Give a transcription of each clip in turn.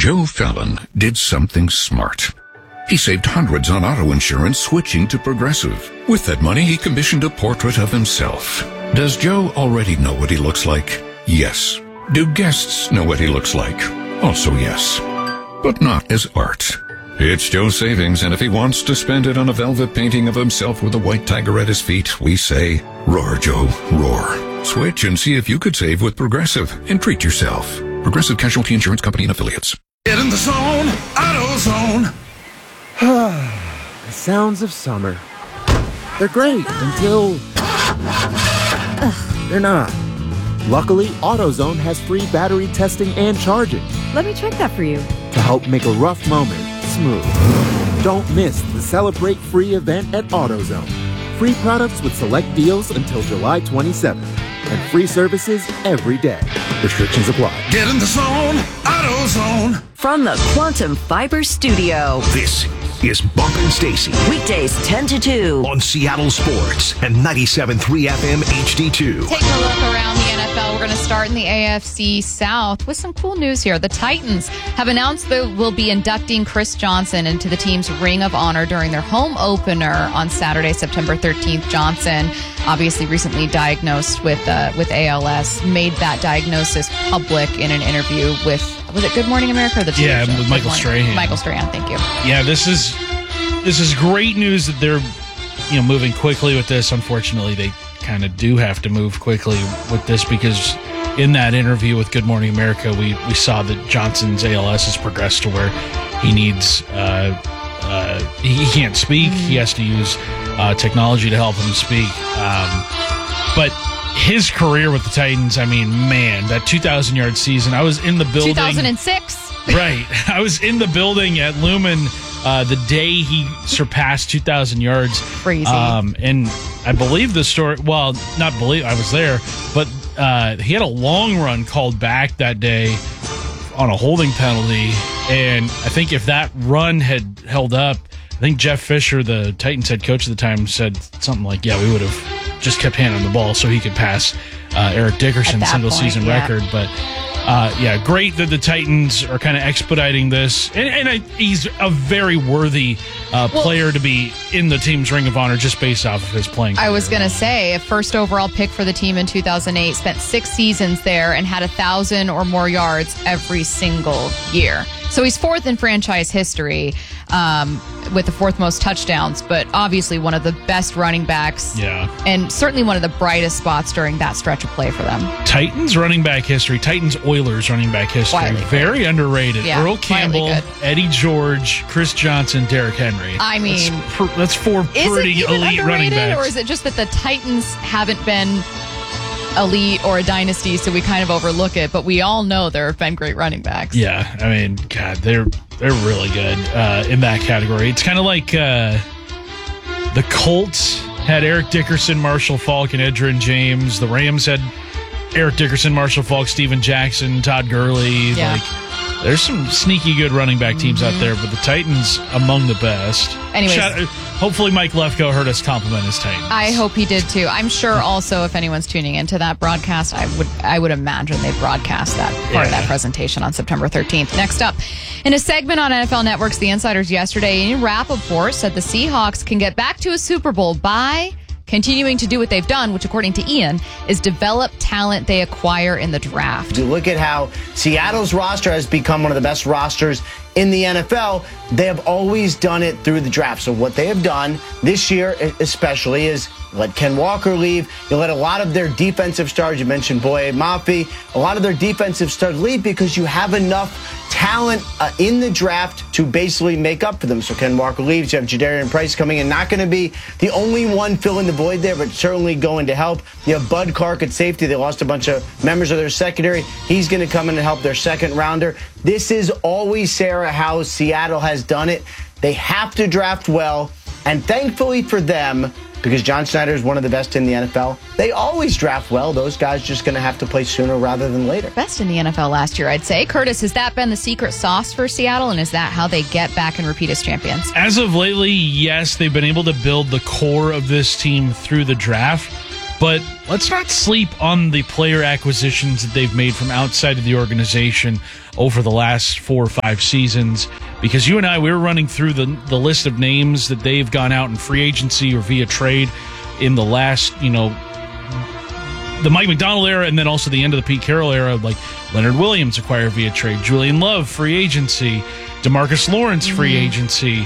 Joe Fallon did something smart. He saved hundreds on auto insurance switching to Progressive. With that money, he commissioned a portrait of himself. Does Joe already know what he looks like? Yes. Do guests know what he looks like? Also yes. But not as art. It's Joe's savings, and if he wants to spend it on a velvet painting of himself with a white tiger at his feet, we say, roar, Joe, roar. Switch and see if you could save with Progressive and treat yourself. Progressive Casualty Insurance Company and Affiliates. Get in the zone, AutoZone. The sounds of summer. They're great until they're not. Luckily, AutoZone has free battery testing and charging Let me check that for you. to help make a rough moment smooth. Don't miss the Celebrate Free event at AutoZone. Free products with select deals until July 27th. And free services every day. Restrictions apply. Get in the zone, AutoZone. From the Quantum Fiber Studio. This is Bump and Stacy Weekdays 10 to 2. on Seattle Sports and 97.3 FM HD2. Taking a look around the NFL, we're going to start in the AFC South with some cool news here. The Titans have announced they will be inducting Chris Johnson into the team's Ring of Honor during their home opener on Saturday, September 13th. Johnson, obviously recently diagnosed with ALS, made that diagnosis public in an interview with, was it Good Morning America or the TV show? with Michael Strahan. Michael Strahan, thank you. Yeah, this is great news that they're moving quickly with this. Unfortunately, they kind of do have to move quickly with this because in that interview with Good Morning America, we saw that Johnson's ALS has progressed to where he needs he can't speak. He has to use technology to help him speak. But his career with the Titans, I mean, man, that 2,000-yard season, I was in the building. 2006. Right. I was in the building at Lumen the day he surpassed 2,000 yards. Crazy. And I believe the story, well, not believe, I was there, but he had a long run called back that day on a holding penalty. And I think if that run had held up, I think Jeff Fisher, the Titans head coach at the time, said something like, yeah, we would have just kept handing the ball so he could pass Eric Dickerson's single-season record. But, yeah, great that the Titans are kind of expediting this. And he's a very worthy player to be in the team's Ring of Honor just based off of his playing career. I was going to say, a first overall pick for the team in 2008, spent 6 seasons there and had 1,000 or more yards every single year. So he's fourth in franchise history with the fourth most touchdowns, but obviously one of the best running backs. Yeah. And certainly one of the brightest spots during that stretch of play for them. Titans running back history, Titans-Oilers running back history. Quietly very good. Underrated. Yeah, Earl Campbell, Eddie George, Chris Johnson, Derrick Henry. I mean, that's four pretty elite running backs. Or is it just that the Titans haven't been elite or a dynasty, so we kind of overlook it, but we all know there have been great running backs. Yeah, I mean, God, they're really good in that category. It's kind of like the Colts had Eric Dickerson, Marshall Faulk, and Edgerrin James. The Rams had Eric Dickerson, Marshall Faulk, Steven Jackson, Todd Gurley. Yeah. There's some sneaky good running back teams out there, but the Titans among the best. Anyways. Hopefully Mike Lefkoe heard us compliment his Titans. I hope he did too. I'm sure also if anyone's tuning into that broadcast, I would imagine they broadcast that part of that presentation on September 13th. Next up, in a segment on NFL Network's The Insiders yesterday, Ian Rappaport said the Seahawks can get back to a Super Bowl by continuing to do what they've done, which according to Ian is develop talent they acquire in the draft. You look at how Seattle's roster has become one of the best rosters in the NFL. They have always done it through the draft. So what they have done this year especially is let Ken Walker leave. You let a lot of their defensive stars, you mentioned Boye Mafe, a lot of their defensive stars leave because you have enough talent in the draft to basically make up for them. So Ken Walker leaves. You have Jadarian Price coming in. Not going to be the only one filling the void there, but certainly going to help. You have Bud Clark at safety. They lost a bunch of members of their secondary. He's going to come in and help their second rounder. This is always, Sarah, how Seattle has done it. They have to draft well, and thankfully for them, because John Schneider is one of the best in the NFL, they always draft well. Those guys just going to have to play sooner rather than later. Best in the NFL last year, I'd say. Curtis, has that been the secret sauce for Seattle, and is that how they get back and repeat as champions? As of lately, yes, they've been able to build the core of this team through the draft. But let's not sleep on the player acquisitions that they've made from outside of the organization over the last 4 or 5 seasons. Because you and I, we were running through the list of names that they've gone out in free agency or via trade in the last, the Mike McDonald era, and then also the end of the Pete Carroll era, like Leonard Williams acquired via trade, Julian Love, free agency, DeMarcus Lawrence, free agency.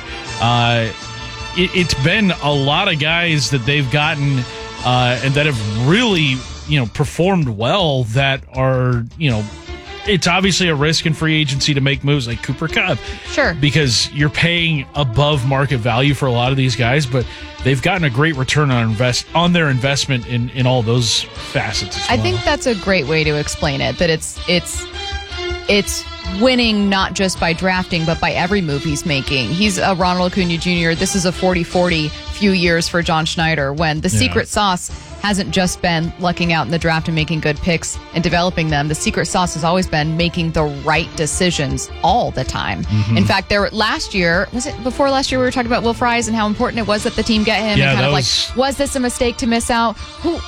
It's been a lot of guys that they've gotten and that have really, performed well that are, it's obviously a risk in free agency to make moves like Cooper Kupp. Sure. Because you're paying above market value for a lot of these guys, but they've gotten a great return on their investment in all those facets as well. I think that's a great way to explain it, that it's winning not just by drafting, but by every move he's making. He's a Ronald Acuna Jr. This is a 40-40 few years for John Schneider, when the secret sauce hasn't just been lucking out in the draft and making good picks and developing them. The secret sauce has always been making the right decisions all the time. In fact, was it before last year we were talking about Will Fries and how important it was that the team get him, and kind of was this a mistake to miss out?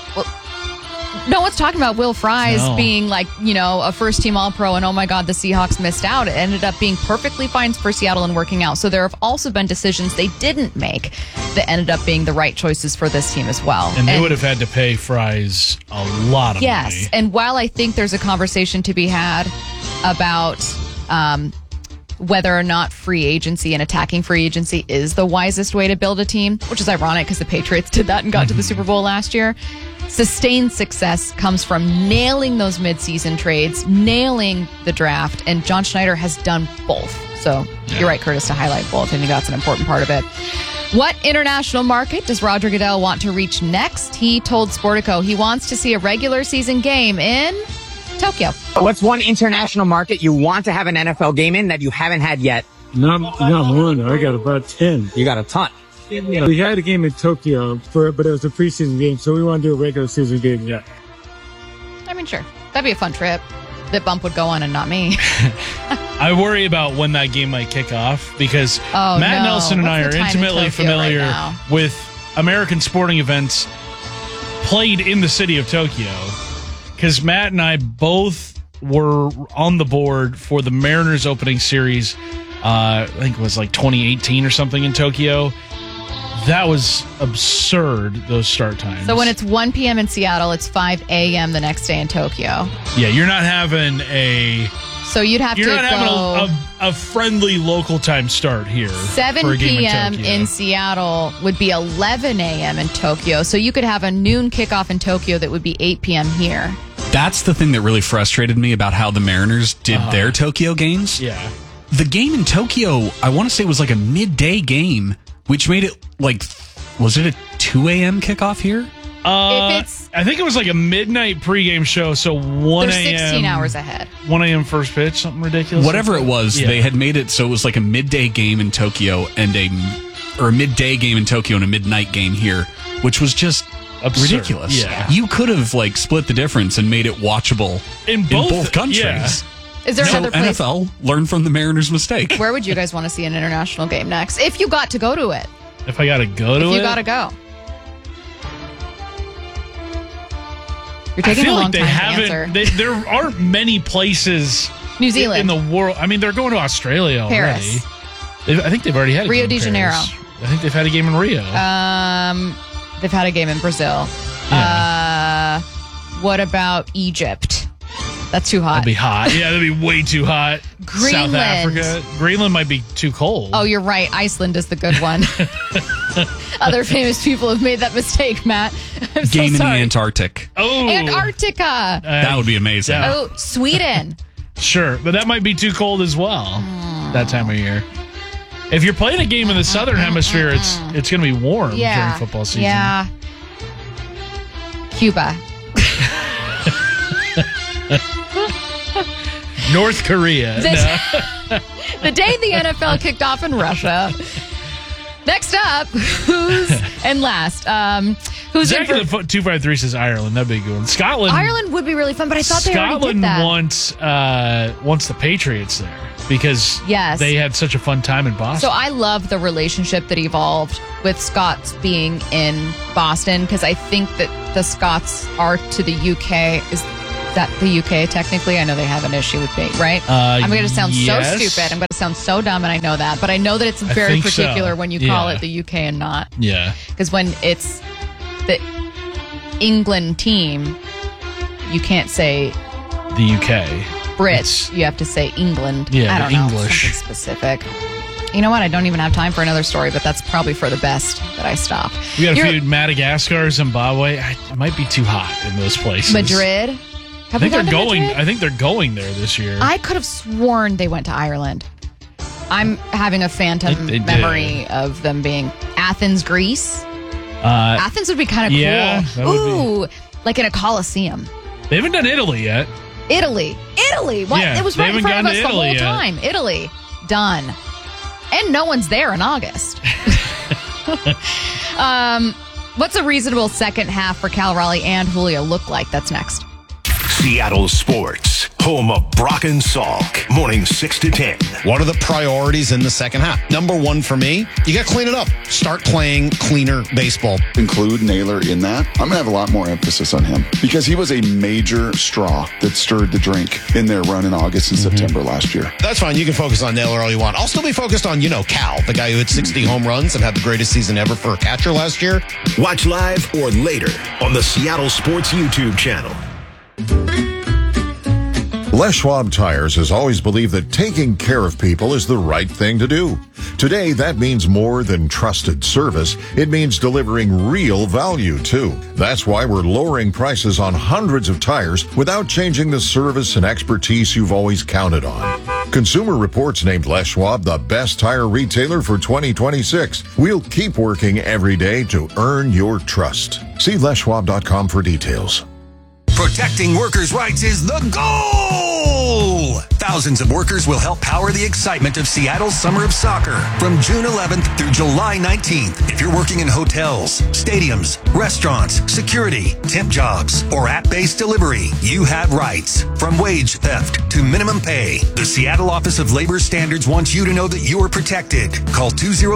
No one's talking about Will Fries being a first-team All-Pro and, oh, my God, the Seahawks missed out. It ended up being perfectly fine for Seattle and working out. So there have also been decisions they didn't make that ended up being the right choices for this team as well. And they would have had to pay Fries a lot of money. Yes, and while I think there's a conversation to be had about whether or not free agency and attacking free agency is the wisest way to build a team, which is ironic because the Patriots did that and got to the Super Bowl last year. Sustained success comes from nailing those midseason trades, nailing the draft, and John Schneider has done both. So you're right, Curtis, to highlight both. I think that's an important part of it. What international market does Roger Goodell want to reach next? He told Sportico he wants to see a regular season game in Tokyo. What's one international market you want to have an NFL game in that you haven't had yet? Not one. I got about 10. You got a ton. We had a game in Tokyo, but it was a preseason game, so we want to do a regular season game. Yeah. I mean, sure. That'd be a fun trip. That Bump would go on and not me. I worry about when that game might kick off because Matt Nelson and I are intimately familiar with American sporting events played in the city of Tokyo. Because Matt and I both were on the board for the Mariners opening series, I think it was like 2018 or something in Tokyo. That was absurd, those start times. So when it's 1 p.m. in Seattle, it's 5 a.m. the next day in Tokyo. Yeah, you're not having a... So you'd have to go... You're not having a friendly local time start here. 7 p.m. in Seattle would be 11 a.m. in Tokyo. So you could have a noon kickoff in Tokyo that would be 8 p.m. here. That's the thing that really frustrated me about how the Mariners did their Tokyo games. Yeah. The game in Tokyo, I want to say, was like a midday game, which made it was it a 2 a.m. kickoff here? I think it was like a midnight pregame show, so 1 a.m. They're 16 hours ahead. 1 a.m. first pitch, something ridiculous. Whatever it was, they had made it so it was like a midday game in Tokyo and a midday game in Tokyo and a midnight game here, which was just absurd. Ridiculous. Yeah. You could have split the difference and made it watchable in both countries. Yeah. Is there another place? NFL learned from the Mariners' mistake. Where would you guys want to see an international game next? If you got to go to it. If I got to go to it? If you got to go. You're taking a long time to answer. There aren't many places New Zealand in the world. I mean, they're going to Australia already. Paris. I think they've already had a Rio game in de Janeiro. Paris. I think they've had a game in Rio. They've had a game in Brazil. Yeah. What about Egypt? That's too hot. That'd be hot. Yeah, that'd be way too hot. Greenland. South Africa. Greenland might be too cold. Oh, you're right. Iceland is the good one. Other famous people have made that mistake, Matt. I'm so Game in the sorry. Antarctic. Oh, Antarctica. That would be amazing. Oh, Sweden. Sure, but that might be too cold as well that time of year. If you're playing a game in the southern hemisphere, it's going to be warm during football season. Yeah. Cuba. North Korea. The day the NFL kicked off in Russia. Next up, who's in last? Who's Zach in the 253 says Ireland. That'd be a good one. Scotland. Ireland would be really fun, but I thought they already did that. Scotland wants the Patriots there. because Yes. they had such a fun time in Boston. So I love the relationship that evolved with Scots being in Boston, because I think that the Scots are to the UK. Is that the UK technically? I know they have an issue with me, right? I'm going to sound yes. so stupid. I'm going to sound so dumb, and I know that. But I know that it's very think particular so. when you call Yeah. it the UK and not. Yeah. Because when it's the England team, you can't say The UK. Brits. You have to say England. Yeah, I don't the know. English. Something specific. You know what? I don't even have time for another story, but that's probably for the best that I stop. We got a few Madagascar, Zimbabwe. It might be too hot in those places. Madrid. Have I we think they're gone to going. Madrid? I think they're going there this year. I could have sworn they went to Ireland. I'm having a phantom They did. memory of them being Athens, Greece. Athens would be kind of yeah, cool. that would Ooh, like in a Coliseum. They haven't done Italy yet. Italy. What? Yeah, It was they right in haven't front of gone us to the whole Italy yet. time. Italy. Done. And no one's there in August. What's a reasonable second half for Cal Raleigh and Julio look like? That's next. Seattle Sports, home of Brock and Salk, morning 6 to 10. What are the priorities in the second half? Number one for me, you got to clean it up. Start playing cleaner baseball. Include Naylor in that. I'm going to have a lot more emphasis on him because he was a major straw that stirred the drink in their run in August and September last year. That's fine. You can focus on Naylor all you want. I'll still be focused on, Cal, the guy who hit 60 home runs and had the greatest season ever for a catcher last year. Watch live or later on the Seattle Sports YouTube channel. Les Schwab Tires has always believed that taking care of people is the right thing to do. Today, that means more than trusted service. It means delivering real value, too. That's why we're lowering prices on hundreds of tires without changing the service and expertise you've always counted on. Consumer Reports named Les Schwab the best tire retailer for 2026. We'll keep working every day to earn your trust. See leschwab.com for details. Protecting workers' rights is the goal! Thousands of workers will help power the excitement of Seattle's Summer of Soccer from June 11th through July 19th. If you're working in hotels, stadiums, restaurants, security, temp jobs, or app-based delivery, you have rights. From wage theft to minimum pay, the Seattle Office of Labor Standards wants you to know that you are protected. Call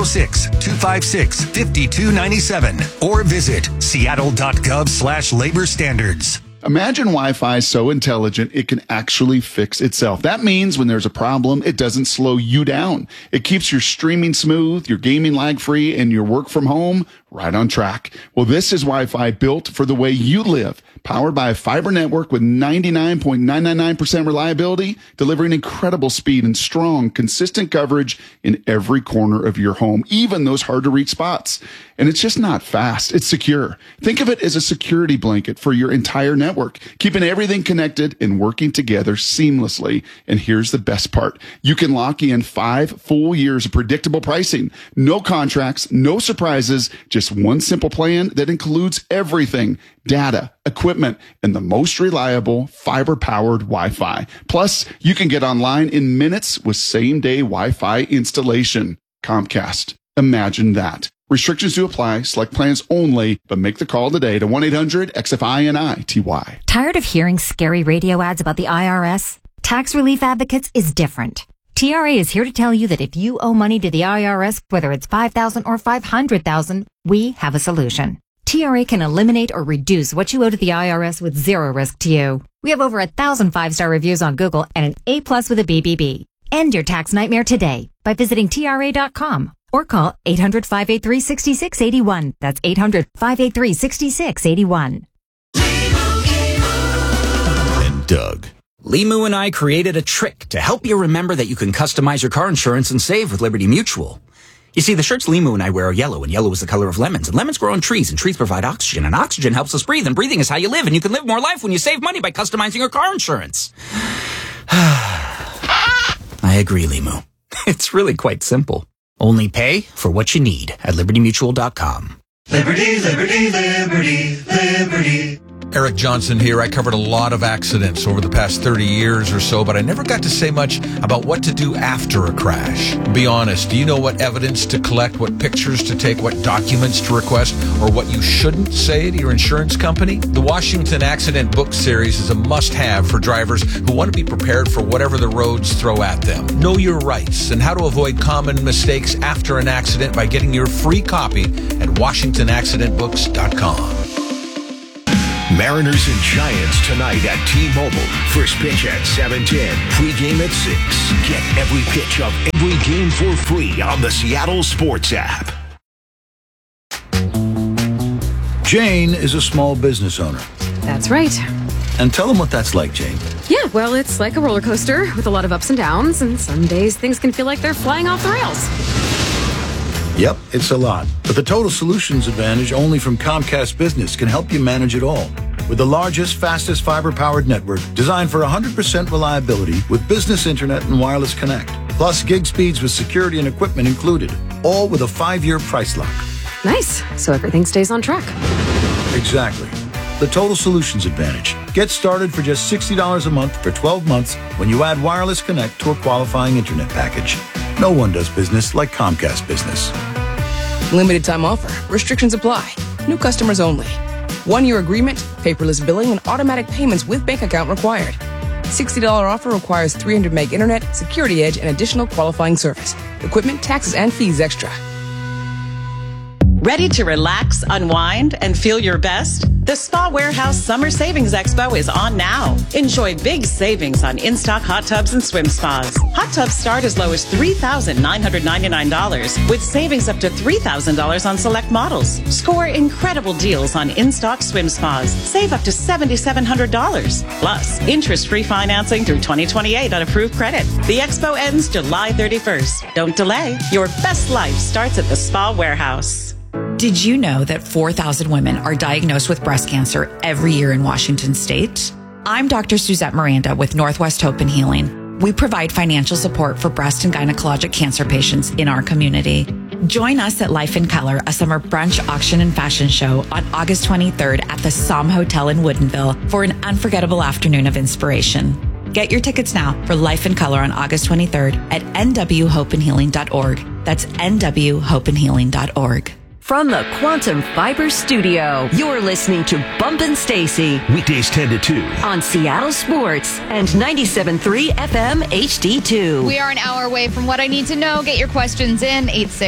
206-256-5297 or visit seattle.gov/labor standards. Imagine Wi-Fi so intelligent it can actually fix itself. That means when there's a problem, it doesn't slow you down. It keeps your streaming smooth, your gaming lag-free, and your work from home right on track. Well, this is Wi-Fi built for the way you live. Powered by a fiber network with 99.999% reliability, delivering incredible speed and strong, consistent coverage in every corner of your home, even those hard-to-reach spots. And it's just not fast. It's secure. Think of it as a security blanket for your entire network, keeping everything connected and working together seamlessly. And here's the best part. You can lock in 5 full years of predictable pricing. No contracts, no surprises, just one simple plan that includes everything: data, equipment, and the most reliable fiber-powered Wi-Fi. Plus, you can get online in minutes with same-day Wi-Fi installation. Comcast. Imagine that. Restrictions do apply. Select plans only, but make the call today to 1-800-XFINITY. Tired of hearing scary radio ads about the IRS? Tax Relief Advocates is different. TRA is here to tell you that if you owe money to the IRS, whether it's $5,000 or $500,000, we have a solution. TRA can eliminate or reduce what you owe to the IRS with zero risk to you. We have over 1,000 5-star reviews on Google and an A+ with a BBB. End your tax nightmare today by visiting TRA.com or call 800-583-6681. That's 800-583-6681. And Doug. Limu and I created a trick to help you remember that you can customize your car insurance and save with Liberty Mutual. You see, the shirts Limu and I wear are yellow, and yellow is the color of lemons, and lemons grow on trees, and trees provide oxygen, and oxygen helps us breathe, and breathing is how you live, and you can live more life when you save money by customizing your car insurance. I agree, Limu. It's really quite simple. Only pay for what you need at libertymutual.com. Liberty, liberty, liberty, liberty. Eric Johnson here. I covered a lot of accidents over the past 30 years or so, but I never got to say much about what to do after a crash. Be honest, do you know what evidence to collect, what pictures to take, what documents to request, or what you shouldn't say to your insurance company? The Washington Accident Book Series is a must-have for drivers who want to be prepared for whatever the roads throw at them. Know your rights and how to avoid common mistakes after an accident by getting your free copy at WashingtonAccidentBooks.com. Mariners and Giants tonight at T-Mobile. First pitch at 7:10. Pre-game at 6. Get every pitch of every game for free on the Seattle Sports app. Jane is a small business owner. That's right. And tell them what that's like, Jane. Yeah, well, it's like a roller coaster with a lot of ups and downs, and some days things can feel like they're flying off the rails. Yep, it's a lot. But the Total Solutions Advantage only from Comcast Business can help you manage it all. With the largest, fastest fiber-powered network designed for 100% reliability with business internet and wireless connect. Plus gig speeds with security and equipment included. All with a 5-year price lock. Nice. So everything stays on track. Exactly. The Total Solutions Advantage. Get started for just $60 a month for 12 months when you add wireless connect to a qualifying internet package. No one does business like Comcast Business. Limited time offer. Restrictions apply. New customers only. 1-year agreement, paperless billing, and automatic payments with bank account required. $60 offer requires 300 meg internet, security edge, and additional qualifying service. Equipment, taxes, and fees extra. Ready to relax, unwind, and feel your best? The Spa Warehouse Summer Savings Expo is on now. Enjoy big savings on in-stock hot tubs and swim spas. Hot tubs start as low as $3,999 with savings up to $3,000 on select models. Score incredible deals on in-stock swim spas. Save up to $7,700. Plus, interest-free financing through 2028 on approved credit. The expo ends July 31st. Don't delay. Your best life starts at the Spa Warehouse. Did you know that 4,000 women are diagnosed with breast cancer every year in Washington state? I'm Dr. Suzette Miranda with Northwest Hope and Healing. We provide financial support for breast and gynecologic cancer patients in our community. Join us at Life in Color, a summer brunch, auction, and fashion show on August 23rd at the Somme Hotel in Woodinville for an unforgettable afternoon of inspiration. Get your tickets now for Life in Color on August 23rd at nwhopeandhealing.org. That's nwhopeandhealing.org. From the Quantum Fiber Studio, you're listening to Bumpin' Stacy. Weekdays 10 to 2. On Seattle Sports and 97.3 FM HD2. We are an hour away from what I need to know. Get your questions in.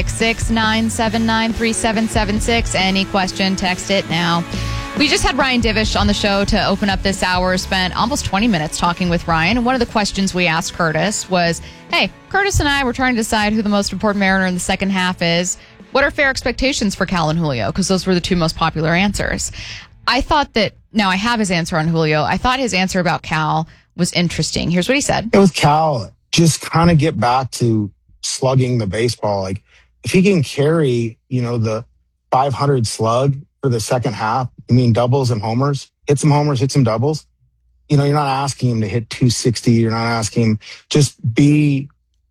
866-979-3776. Any question, text it now. We just had Ryan Divish on the show to open up this hour. Spent almost 20 minutes talking with Ryan. And one of the questions we asked Curtis was, hey, Curtis and I were trying to decide who the most important Mariner in the second half is. What are fair expectations for Cal and Julio? Because those were the two most popular answers. I thought that, now I have his answer on Julio. I thought his answer about Cal was interesting. Here's what he said. With Cal, just kind of get back to slugging the baseball. Like, if he can carry, the 500 slug for the second half, doubles and homers, hit some homers, hit some doubles. You're not asking him to hit 260. You're not asking him, just be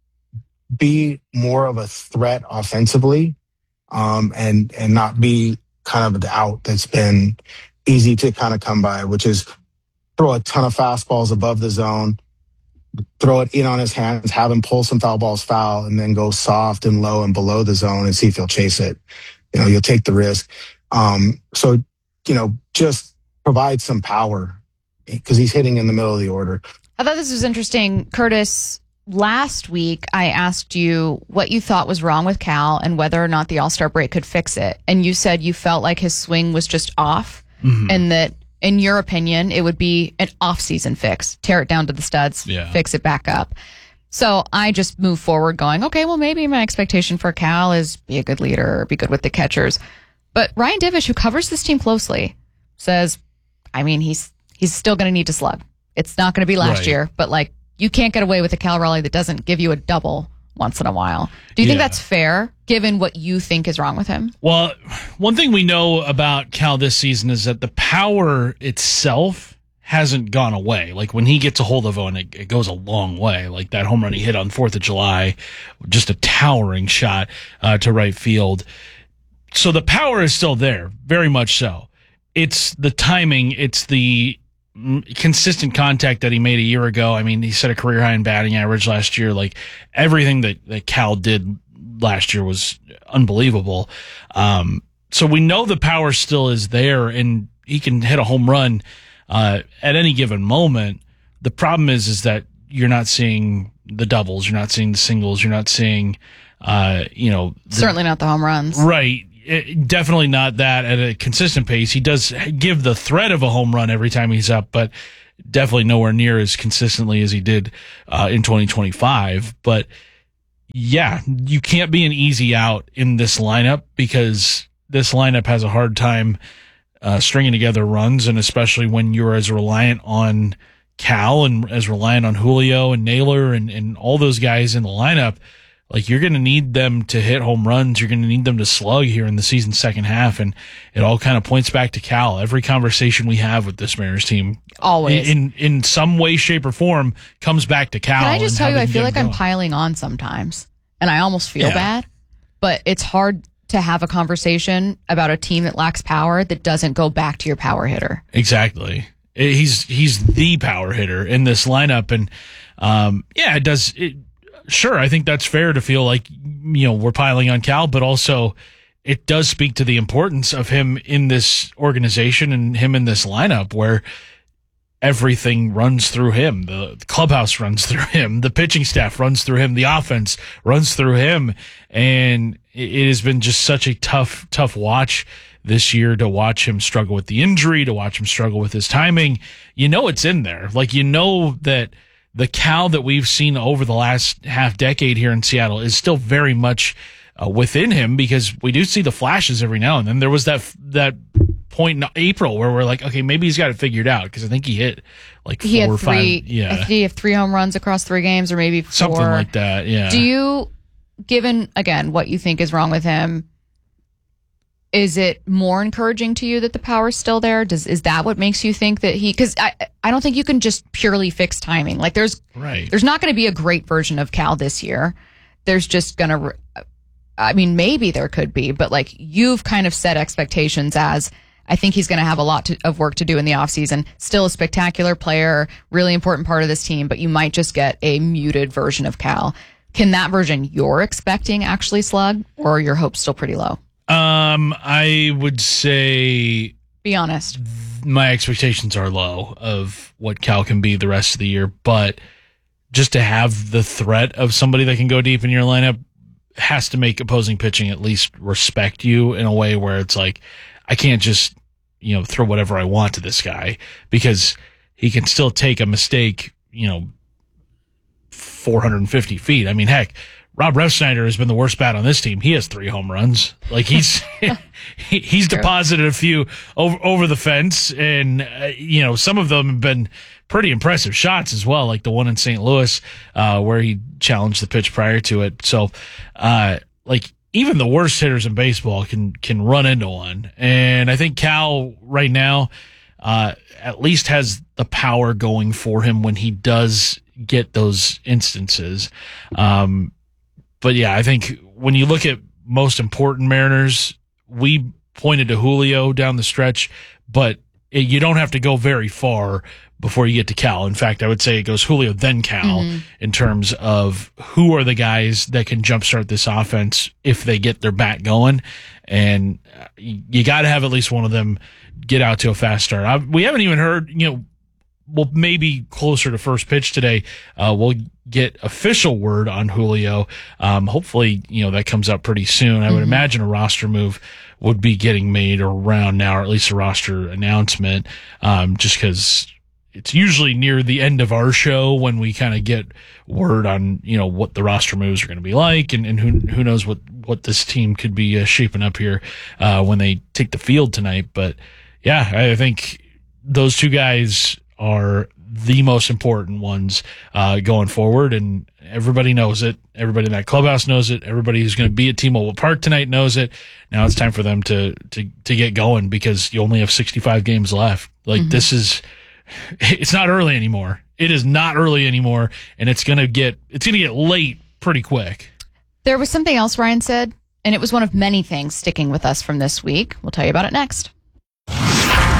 more of a threat offensively. And not be kind of the out that's been easy to kind of come by, which is throw a ton of fastballs above the zone, throw it in on his hands, have him pull some foul balls foul, and then go soft and low and below the zone and see if he'll chase it. You'll take the risk. So just provide some power because he's hitting in the middle of the order. I thought this was interesting, Curtis. Last week, I asked you what you thought was wrong with Cal and whether or not the All-Star break could fix it. And you said you felt like his swing was just off and that, in your opinion, it would be an off-season fix. Tear it down to the studs, fix it back up. So I just moved forward going, okay, well, maybe my expectation for Cal is be a good leader, be good with the catchers. But Ryan Divish, who covers this team closely, says, he's still going to need to slug. It's not going to be last year, but you can't get away with a Cal Raleigh that doesn't give you a double once in a while. Do you think that's fair, given what you think is wrong with him? Well, one thing we know about Cal this season is that the power itself hasn't gone away. Like, when he gets a hold of one, it goes a long way. Like that home run he hit on 4th of July, just a towering shot to right field. So the power is still there, very much so. it's the timing. It's the consistent contact that he made a year ago. I mean, he set a career high in batting average last year. Like, everything that Cal did last year was unbelievable. So we know the power still is there, and he can hit a home run at any given moment. The problem is that you're not seeing the doubles, you're not seeing the singles, you're not seeing, certainly not the home runs. Right. Definitely not that at a consistent pace. He does give the threat of a home run every time he's up, but definitely nowhere near as consistently as he did in 2025. But yeah, you can't be an easy out in this lineup, because this lineup has a hard time stringing together runs, and especially when you're as reliant on Cal and as reliant on Julio and Naylor and all those guys in the lineup. Like, you're going to need them to hit home runs. You're going to need them to slug here in the season's second half. And it all kind of points back to Cal. Every conversation we have with this Mariners team, always in some way, shape, or form, comes back to Cal. Can I just tell you, I feel like I'm piling on sometimes, and I almost feel bad, but it's hard to have a conversation about a team that lacks power that doesn't go back to your power hitter. Exactly. He's the power hitter in this lineup. And, it does. Sure, I think that's fair to feel like, we're piling on Cal, but also it does speak to the importance of him in this organization and him in this lineup, where everything runs through him. The clubhouse runs through him. The pitching staff runs through him. The offense runs through him. And it has been just such a tough watch this year, to watch him struggle with the injury, to watch him struggle with his timing. It's in there. Like, that the Cal that we've seen over the last half decade here in Seattle is still very much within him, because we do see the flashes every now and then. There was that point in April where we're like, okay, maybe he's got it figured out, because I think he hit like 4 or 5. Yeah. I think he had 3 home runs across 3 games, or maybe 4. Something like that, yeah. Do you, given, again, what you think is wrong with him, is it more encouraging to you that the power's still there? Is that what makes you think that because I don't think you can just purely fix timing. Like, there's not going to be a great version of Cal this year. There's just going to, maybe there could be, but like, you've kind of set expectations as, I think he's going to have a lot of work to do in the offseason. Still a spectacular player, really important part of this team, but you might just get a muted version of Cal. Can that version you're expecting actually slug, or are your hopes still pretty low? I would say, be honest, my expectations are low of what Cal can be the rest of the year, but just to have the threat of somebody that can go deep in your lineup has to make opposing pitching at least respect you in a way where it's like, I can't just, throw whatever I want to this guy, because he can still take a mistake, 450 feet. I mean, heck, Rob Refsnyder has been the worst bat on this team. He has 3 home runs. Like, he's deposited a few over the fence, and some of them have been pretty impressive shots as well, like the one in St. Louis where he challenged the pitch prior to it. So, even the worst hitters in baseball can run into one, and I think Cal right now at least has the power going for him when he does get those instances. But yeah, I think when you look at most important Mariners, we pointed to Julio down the stretch, but you don't have to go very far before you get to Cal. In fact, I would say it goes Julio, then Cal, in terms of who are the guys that can jumpstart this offense if they get their bat going. And you got to have at least one of them get out to a fast start. We haven't even heard, well, maybe closer to first pitch today, we'll get official word on Julio. Hopefully, that comes up pretty soon. I would imagine a roster move would be getting made around now, or at least a roster announcement, just because it's usually near the end of our show when we kind of get word on, what the roster moves are going to be like, and who knows what this team could be shaping up here when they take the field tonight. But yeah, I think those two guys are the most important ones going forward, and everybody knows it. Everybody in that clubhouse knows it. Everybody who's going to be at T-Mobile Park tonight knows it. Now it's time for them to get going, because you only have 65 games left. Like, it's not early anymore. It is not early anymore, and it's going to get late pretty quick. There was something else Ryan said, and it was one of many things sticking with us from this week. We'll tell you about it next.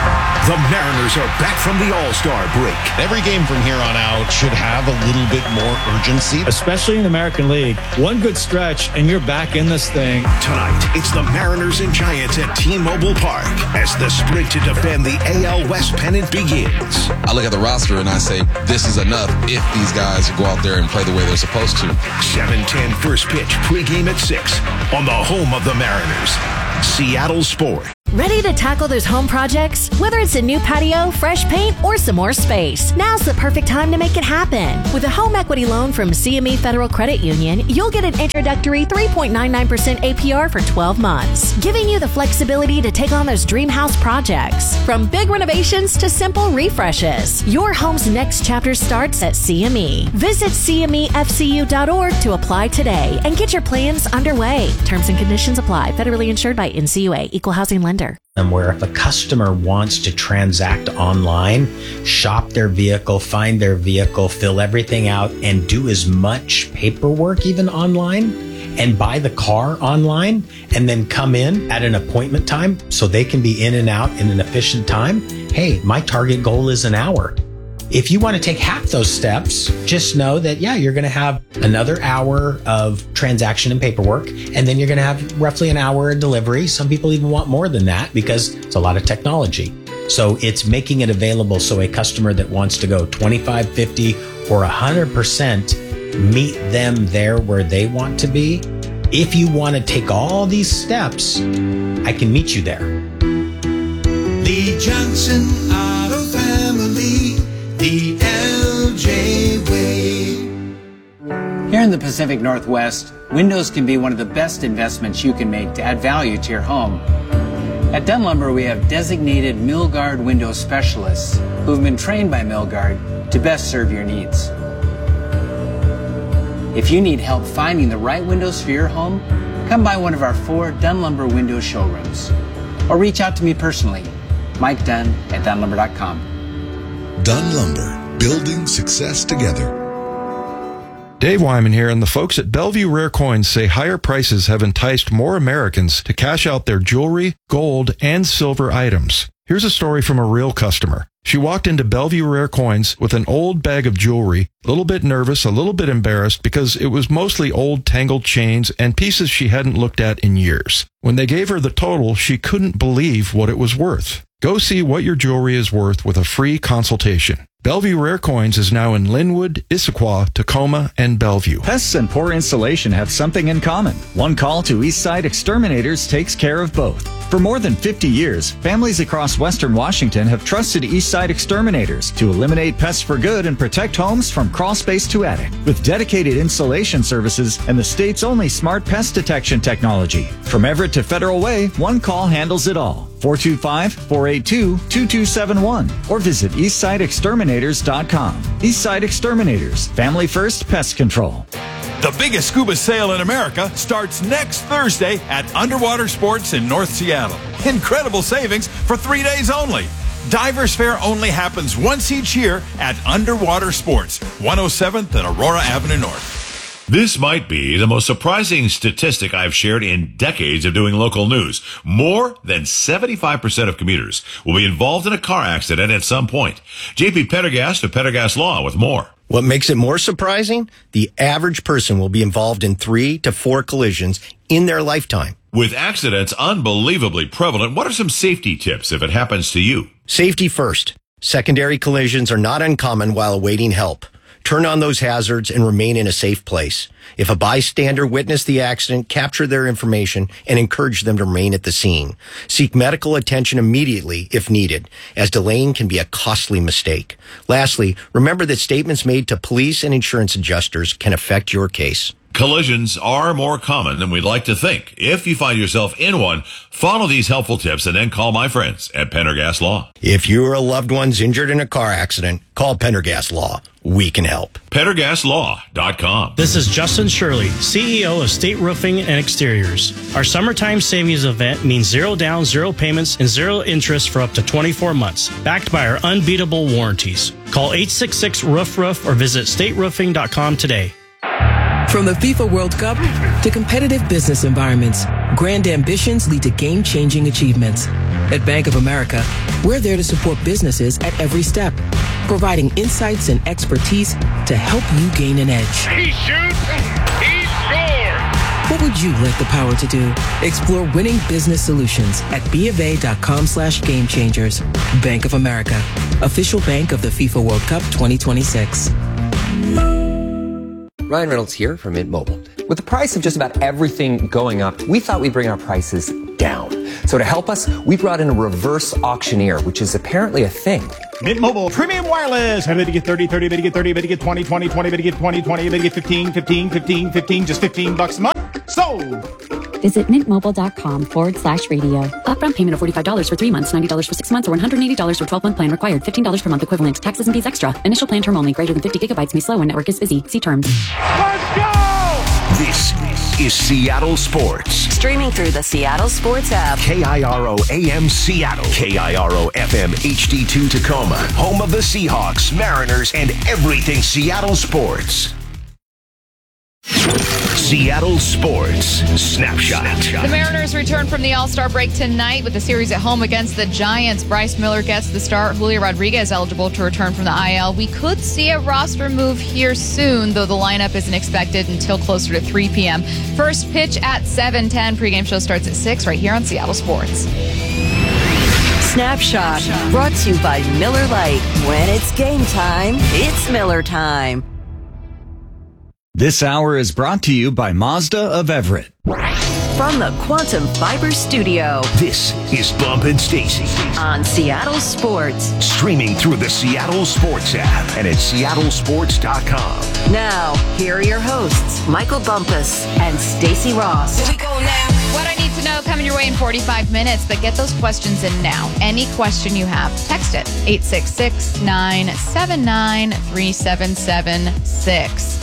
The Mariners are back from the All-Star break. Every game from here on out should have a little bit more urgency. Especially in the American League. One good stretch, and you're back in this thing. Tonight, it's the Mariners and Giants at T-Mobile Park as the sprint to defend the AL West pennant begins. I look at the roster and I say, this is enough if these guys go out there and play the way they're supposed to. 7:10 first pitch, pregame at 6 on the home of the Mariners, Seattle Sport. Ready to tackle those home projects? Whether it's a new patio, fresh paint, or some more space, now's the perfect time to make it happen. With a home equity loan from CME Federal Credit Union, you'll get an introductory 3.99% APR for 12 months, giving you the flexibility to take on those dream house projects. From big renovations to simple refreshes, your home's next chapter starts at CME. Visit CMEFCU.org to apply today and get your plans underway. Terms and conditions apply. Federally insured by NCUA. Equal housing lender. Where if a customer wants to transact online, shop their vehicle, find their vehicle, fill everything out, and do as much paperwork even online, and buy the car online, and then come in at an appointment time so they can be in and out in an efficient time, hey, my target goal is an hour. If you want to take half those steps, just know that, you're going to have another hour of transaction and paperwork, and then you're going to have roughly an hour of delivery. Some people even want more than that because it's a lot of technology. So it's making it available so a customer that wants to go 25, 50, or 100% meet them there where they want to be. If you want to take all these steps, I can meet you there. Lee Johnson Auto Family. The LJ Way. Here in the Pacific Northwest, windows can be one of the best investments you can make to add value to your home. At Dunn Lumber, we have designated Milgard window specialists who have been trained by Milgard to best serve your needs. If you need help finding the right windows for your home, come by one of our 4 Dunn Lumber window showrooms. Or reach out to me personally, Mike Dunn at DunnLumber.com. Dunn Lumber, building success together. Dave Wyman here, and the folks at Bellevue Rare Coins say higher prices have enticed more Americans to cash out their jewelry, gold, and silver items. Here's a story from a real customer. She walked into Bellevue Rare Coins with an old bag of jewelry, a little bit nervous, a little bit embarrassed because it was mostly old tangled chains and pieces she hadn't looked at in years. When they gave her the total, she couldn't believe what it was worth. Go see what your jewelry is worth with a free consultation. Bellevue Rare Coins is now in Linwood, Issaquah, Tacoma, and Bellevue. Pests and poor installation have something in common. One call to Eastside Exterminators takes care of both. For more than 50 years, families across Western Washington have trusted Eastside Exterminators to eliminate pests for good and protect homes from crawl space to attic. With dedicated installation services and the state's only smart pest detection technology. From Everett to Federal Way, one call handles it all. 425-482-2271 or visit EastsideExterminators.com. Eastside Exterminators, family first pest control. The biggest scuba sale in America starts next Thursday at Underwater Sports in North Seattle. Incredible savings for 3 days only. Divers Fair only happens once each year at Underwater Sports, 107th and Aurora Avenue North. This might be the most surprising statistic I've shared in decades of doing local news. More than 75% of commuters will be involved in a car accident at some point. JP Pendergast of Pendergast Law with more. What makes it more surprising? The average person will be involved in 3 to 4 collisions in their lifetime. With accidents unbelievably prevalent, what are some safety tips if it happens to you? Safety first. Secondary collisions are not uncommon while awaiting help. Turn on those hazards and remain in a safe place. If a bystander witnessed the accident, capture their information and encourage them to remain at the scene. Seek medical attention immediately if needed, as delaying can be a costly mistake. Lastly, remember that statements made to police and insurance adjusters can affect your case. Collisions are more common than we'd like to think. If you find yourself in one, follow these helpful tips and then call my friends at Pendergast Law. If you or a loved one's injured in a car accident, call Pendergast Law. We can help. PendergastLaw.com. This is Justin Shirley, CEO of State Roofing and Exteriors. Our summertime savings event means 0 down, 0 payments, and 0 interest for up to 24 months, backed by our unbeatable warranties. Call 866-ROOF-ROOF or visit stateroofing.com today. From the FIFA World Cup to competitive business environments, grand ambitions lead to game-changing achievements. At Bank of America, we're there to support businesses at every step, providing insights and expertise to help you gain an edge. He shoots, he scores! What would you like the power to do? Explore winning business solutions at BofA.com/gamechangers. Bank of America, official bank of the FIFA World Cup 2026. Ryan Reynolds here from Mint Mobile. With the price of just about everything going up, we thought we'd bring our prices down. So to help us, we brought in a reverse auctioneer, which is apparently a thing. Mint Mobile Premium Wireless. How to get 30, 30, to get 30, to get 20, 20, 20, to get 20, 20, to get 15, 15, 15, 15, just $15 a month. Sold! Visit mintmobile.com/radio. Upfront payment of $45 for 3 months, $90 for 6 months, or $180 for 12-month plan required. $15 per month equivalent. Taxes and fees extra. Initial plan term only. Greater than 50 gigabytes may slow when network is busy. See terms. Let's go! This is Seattle Sports. Streaming through the Seattle Sports app. KIRO AM Seattle. KIRO FM HD2 Tacoma. Home of the Seahawks, Mariners, and everything Seattle sports. Seattle Sports Snapshot. The Mariners return from the All-Star break tonight with the series at home against the Giants. Bryce Miller gets the start. Julio Rodriguez eligible to return from the IL. We could see a roster move here soon, though the lineup isn't expected until closer to 3 p.m. First pitch at 7:10. Pregame show starts at 6 right here on Seattle Sports. Snapshot brought to you by Miller Lite. When it's game time, it's Miller time. This hour is brought to you by Mazda of Everett. From the Quantum Fiber Studio. This is Bump and Stacy on Seattle Sports. Streaming through the Seattle Sports app and at seattlesports.com. Now, here are your hosts, Michael Bumpus and Stacy Ross. Here we go now. What I need to know coming your way in 45 minutes, but get those questions in now. Any question you have, text it. 866-979-3776.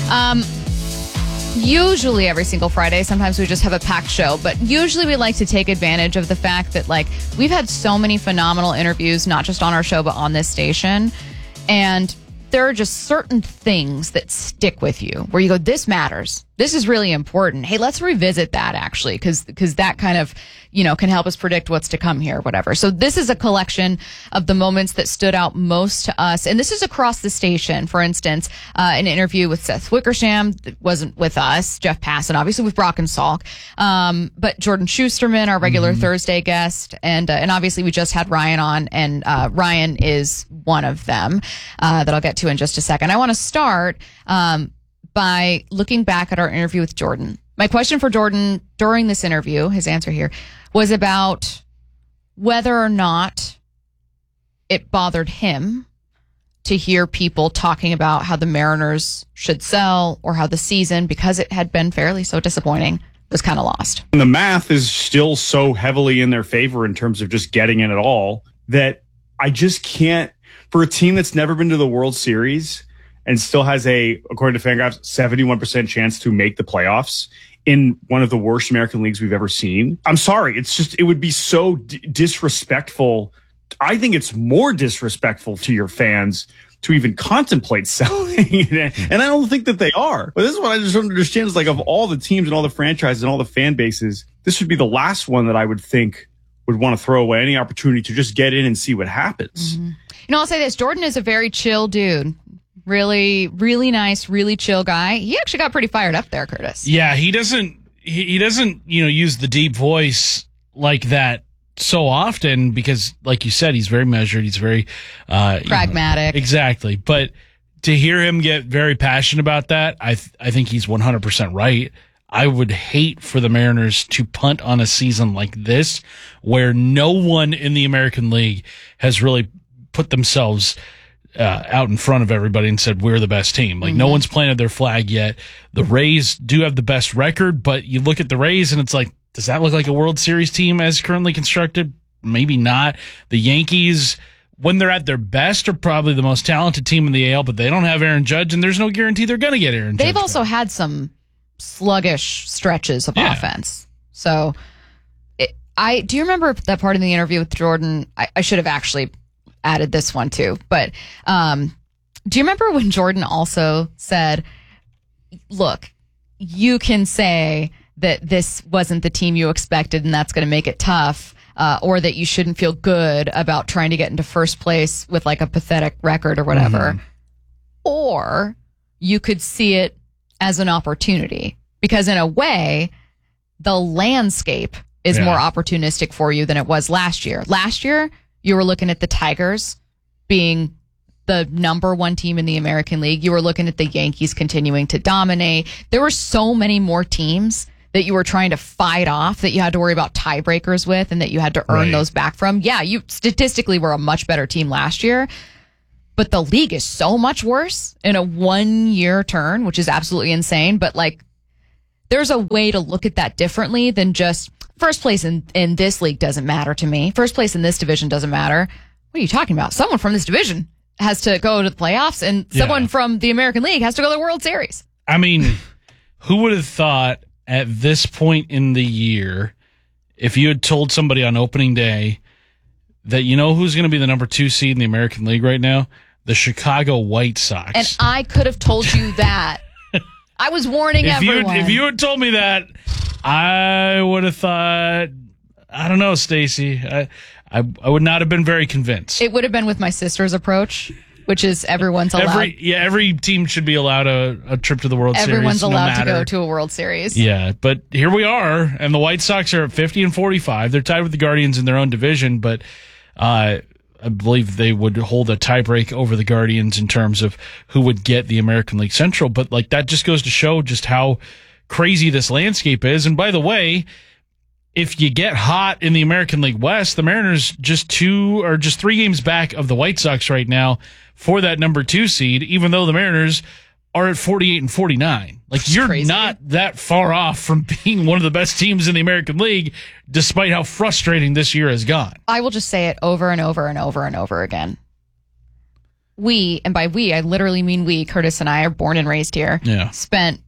Usually every single Friday, sometimes we just have a packed show, but usually we like to take advantage of the fact that, like, we've had so many phenomenal interviews, not just on our show, but on this station. And there are just certain things that stick with you where you go, this matters. This is really important. Hey, let's revisit that actually, because that kind of, can help us predict what's to come here, whatever. So this is a collection of the moments that stood out most to us. And this is across the station. For instance, an interview with Seth Wickersham that wasn't with us, Jeff Passan, obviously with Brock and Salk. But Jordan Schusterman, our regular Thursday guest. And obviously we just had Ryan on, and Ryan is one of them that I'll get to in just a second. I want to start by looking back at our interview with Jordan. My question for Jordan during this interview, his answer here, was about whether or not it bothered him to hear people talking about how the Mariners should sell or how the season, because it had been fairly so disappointing, was kind of lost. And the math is still so heavily in their favor in terms of just getting in at all that I just can't, for a team that's never been to the World Series and still has according to Fangraphs, 71% chance to make the playoffs in one of the worst American leagues we've ever seen. I'm sorry. It would be so disrespectful. I think it's more disrespectful to your fans to even contemplate selling. And I don't think that they are. But this is what I just don't understand is, like, of all the teams and all the franchises and all the fan bases, this would be the last one that I would think would want to throw away any opportunity to just get in and see what happens. Mm-hmm. I'll say this. Jordan is a very chill dude. Really, really nice, really chill guy. He actually got pretty fired up there, Curtis. Yeah, he doesn't use the deep voice like that so often because, like you said, he's very measured. He's very pragmatic. Exactly. But to hear him get very passionate about that, I think he's 100% right. I would hate for the Mariners to punt on a season like this where no one in the American League has really put themselves out in front of everybody and said, we're the best team. Like, no one's planted their flag yet. The Rays do have the best record, but you look at the Rays and it's like, does that look like a World Series team as currently constructed? Maybe not. The Yankees, when they're at their best, are probably the most talented team in the AL, but they don't have Aaron Judge, and there's no guarantee they're going to get Aaron Judge. They've also had some sluggish stretches of offense. So, do you remember that part in the interview with Jordan? I should have actually added this one too, but do you remember when Jordan also said, look, you can say that this wasn't the team you expected and that's going to make it tough, or that you shouldn't feel good about trying to get into first place with like a pathetic record or whatever. Or you could see it as an opportunity, because in a way, the landscape is more opportunistic for you than it was last year. Last year, you were looking at the Tigers being the number one team in the American League. You were looking at the Yankees continuing to dominate. There were so many more teams that you were trying to fight off, that you had to worry about tiebreakers with, and that you had to earn those back from. Yeah, you statistically were a much better team last year, but the league is so much worse in a 1-year turn, which is absolutely insane. But like, there's a way to look at that differently than just first place in this league doesn't matter to me. First place in this division doesn't matter. What are you talking about? Someone from this division has to go to the playoffs, and someone from the American League has to go to the World Series. I mean, who would have thought at this point in the year, if you had told somebody on opening day that you know who's going to be the number 2 seed in the American League right now? The Chicago White Sox. And I could have told you that. I was warning everyone. If you had told me that, I would have thought, I don't know, Stacey. I would not have been very convinced. It would have been with my sister's approach, which is everyone's allowed. Every team should be allowed a trip to the World Series. Everyone's allowed to go to a World Series. Yeah, but here we are, and the White Sox are at 50-45. They're tied with the Guardians in their own division, but I believe they would hold a tiebreak over the Guardians in terms of who would get the American League Central. But like, that just goes to show just how crazy this landscape is. And by the way, if you get hot in the American League West, the Mariners just 3 games back of the White Sox right now for that number 2 seed, even though the Mariners are at 48-49. Like, you're crazy. Not that far off from being one of the best teams in the American League, despite how frustrating this year has gone. I will just say it over and over and over and over again. We, and by we, I literally mean we, Curtis and I are born and raised here, spent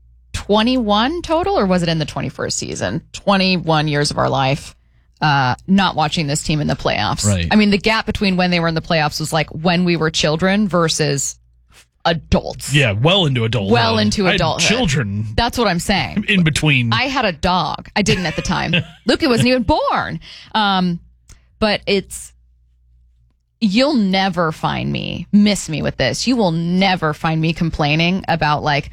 21 total, or was it in the 21st season? 21 years of our life not watching this team in the playoffs. Right. I mean, the gap between when they were in the playoffs was like when we were children versus adults. Yeah, well into adulthood. Well into adulthood. Children. That's what I'm saying. In between. I had a dog. I didn't at the time. Luca wasn't even born. But you'll never find me, miss me with this. You will never find me complaining about like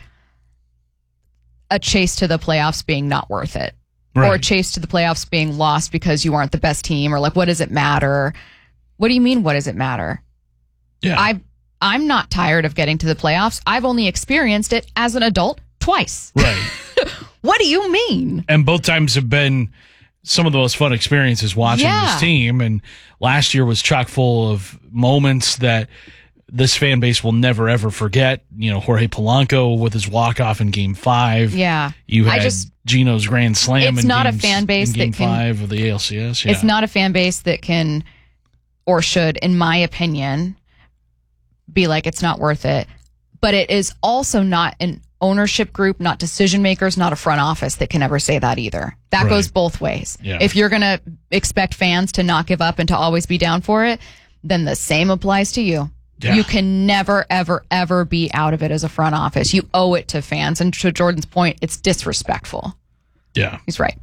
a chase to the playoffs being not worth it. Right. Or a chase to the playoffs being lost because you aren't the best team, or like, what does it matter? What do you mean, what does it matter? Yeah. I'm not tired of getting to the playoffs. I've only experienced it as an adult twice. Right. What do you mean? And both times have been some of the most fun experiences watching this team. And last year was chock full of moments that this fan base will never, ever forget. You know, Jorge Polanco with his walk-off in Game 5. Yeah. You had Gino's grand slam it's in not games, a fan base in Game that can, 5 of the ALCS. Yeah. It's not a fan base that can, or should, in my opinion, be like, it's not worth it. But it is also not an ownership group, not decision makers, not a front office that can ever say that either. That goes both ways. Yeah. If you're going to expect fans to not give up and to always be down for it, then the same applies to you. Yeah. You can never, ever, ever be out of it as a front office. You owe it to fans. And to Jordan's point, it's disrespectful. Yeah. He's right.